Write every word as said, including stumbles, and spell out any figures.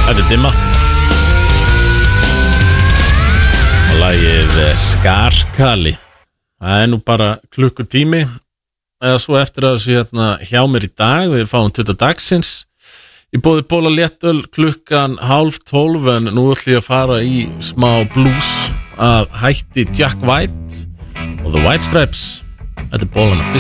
Þetta er Dimma og lagið Skarkali. Það er nú bara klukkutími eða svo eftir að þessu hérna hjá mér í dag. Við fáum tuta dagsins í boði Bóla Léttöl klukkan hálf tólf, en nú ætlum ég að fara í smá blues að hætti Jack White og The White Stripes. Þetta er Bólan.